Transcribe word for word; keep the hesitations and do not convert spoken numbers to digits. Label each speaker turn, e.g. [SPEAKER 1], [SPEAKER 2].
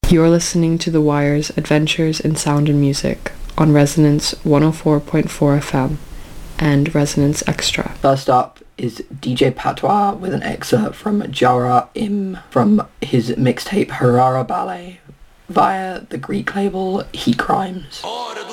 [SPEAKER 1] You're listening to The Wire's Adventures in Sound and Music on Resonance one oh four point four F M and Resonance Extra.
[SPEAKER 2] First up is D J Patois with an excerpt from Jara Im from his mixtape Harara Ballet via the Greek label Heat Crimes.